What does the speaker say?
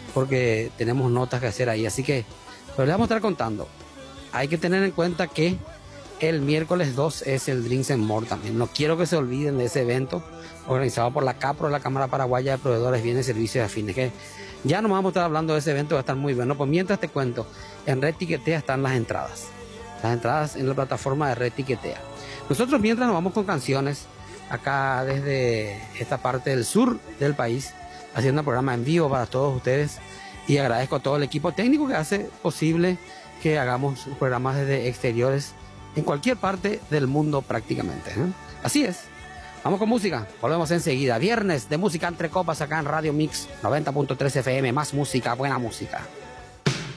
porque tenemos notas que hacer ahí. Así que, pero les vamos a estar contando. Hay que tener en cuenta que el miércoles 2 es el Drinks and More también. No quiero que se olviden de ese evento organizado por la CAPRO, la Cámara Paraguaya de Proveedores, Bienes, Servicios y Afines. Que ya nos vamos a estar hablando de ese evento, va a estar muy bueno. Pues mientras te cuento, en Red Tiquetea están las entradas. Las entradas en la plataforma de Red Tiquetea. Nosotros mientras nos vamos con canciones, acá desde esta parte del sur del país, haciendo un programa en vivo para todos ustedes. Y agradezco a todo el equipo técnico que hace posible que hagamos programas desde exteriores en cualquier parte del mundo prácticamente, ¿eh? Así es. Vamos con música, volvemos enseguida. Viernes de música entre copas acá en Radio Mix 90.3 FM, más música, buena música.